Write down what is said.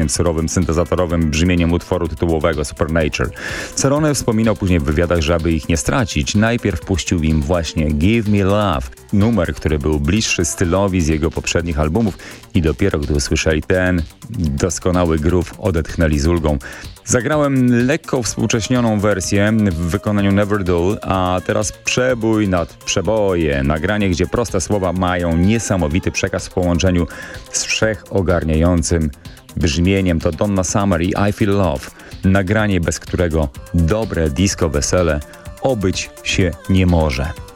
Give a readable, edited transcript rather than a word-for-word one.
zaskakującym surowym, syntezatorowym brzmieniem utworu tytułowego Supernature. Cerrone wspominał później w wywiadach, że aby ich nie stracić, najpierw puścił im właśnie Give Me Love, numer, który był bliższy stylowi z jego poprzednich albumów i dopiero gdy usłyszeli ten doskonały groove, odetchnęli z ulgą. Zagrałem lekko współcześnioną wersję w wykonaniu Never Dull, a teraz przebój nad przeboje. Nagranie, gdzie proste słowa mają niesamowity przekaz w połączeniu z wszechogarniającym brzmieniem. To Donna Summer i I Feel Love. Nagranie, bez którego dobre disco wesele obyć się nie może.